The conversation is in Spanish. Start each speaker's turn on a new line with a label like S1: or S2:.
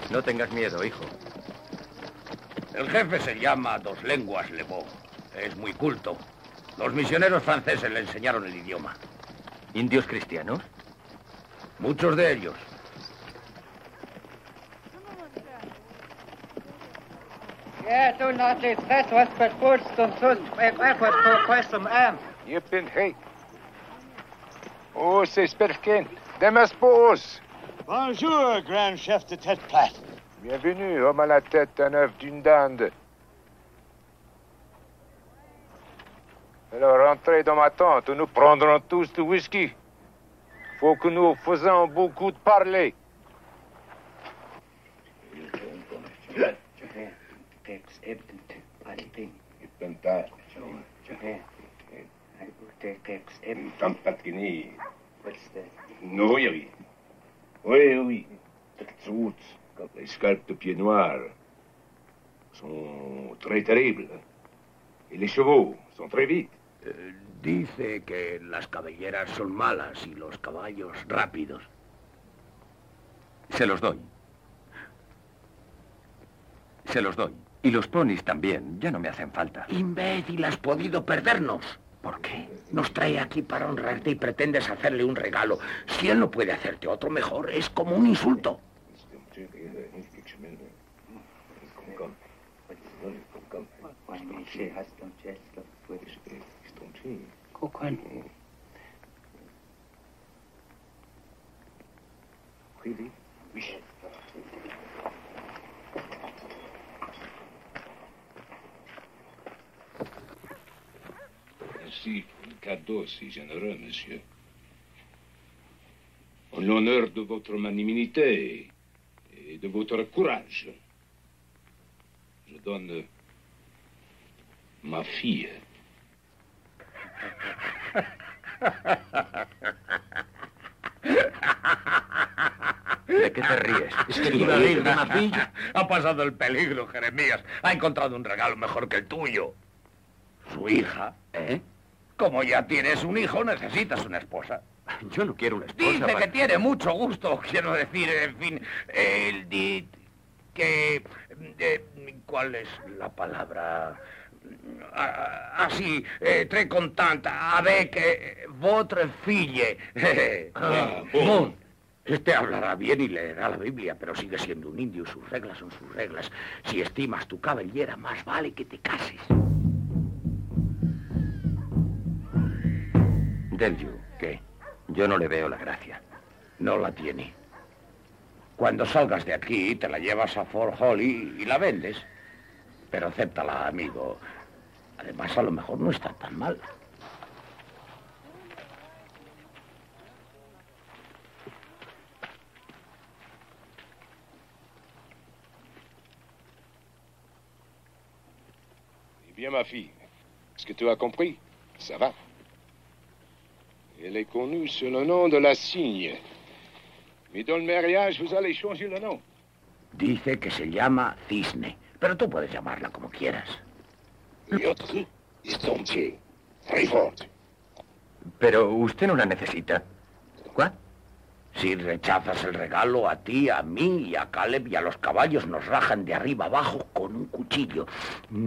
S1: No tengas miedo, hijo.
S2: El jefe se llama Dos Lenguas Lebó. Es muy culto. Los misioneros franceses le enseñaron el idioma.
S1: ¿Indios cristianos?
S2: Muchos de ellos.
S3: Je bent gek. Oh, c'est sperkend. Demas Boos.
S4: Bonjour, grand chef de tête plate.
S3: Bienvenue, homme à la tête d'un œuf d'une dinde. Alors, rentrez dans ma tente, nous prendrons tous du whisky. Faut que nous faisions beaucoup de parler.
S5: Oui. Oui. Les scalpes de pieds noirs sont très terribles. Et les chevaux sont très vite.
S2: Dice que las cabelleras son malas y los caballos rápidos.
S1: Se los doy. Se los doy. Y los ponis también. Ya no me hacen falta.
S2: Imbécil, has podido perdernos.
S1: ¿Por qué?
S2: Nos trae aquí para honrarte y pretendes hacerle un regalo. Si él no puede hacerte otro mejor, es como un insulto.
S5: Merci pour le cadeau si généreux, monsieur. En l'honneur de votre magnanimité et de votre courage, je donne ma fille.
S1: ¿De qué te ríes?
S2: Es que iba a ir de una filla. Ha pasado el peligro, Jeremías. Ha encontrado un regalo mejor que el tuyo. Su hija, ¿eh? Como ya tienes un hijo, necesitas una esposa.
S1: Yo no quiero una esposa.
S2: Dice que tiene mucho gusto, quiero decir, en fin, él dit que... ¿cuál es la palabra? Así, très contente avec votre fille. Bon. Este hablará bien y leerá la Biblia, pero sigue siendo un indio y sus reglas son sus reglas. Si estimas tu cabellera, más vale que te cases.
S1: Delju,
S2: ¿Qué?
S1: yo no le veo la gracia.
S2: No la tiene. Cuando salgas de aquí, te la llevas a Fort Holly y la vendes. Pero acéptala, amigo. Además, a lo mejor no está tan mal.
S5: Eh bien, ma fille, est-ce que tu as compris? Ça va. Elle est connue sous le nom de la Cygne. Mais dans le mariage, vous allez changer le nom.
S2: Dice que se llama Cisne, pero tú puedes llamarla como quieras.
S5: Et autre, estompier. Très forte.
S1: Pero usted no la necesita. ¿Cuál?
S2: Si rechazas el regalo, a ti, a mí y a Caleb y a los caballos nos rajan de arriba abajo con un cuchillo.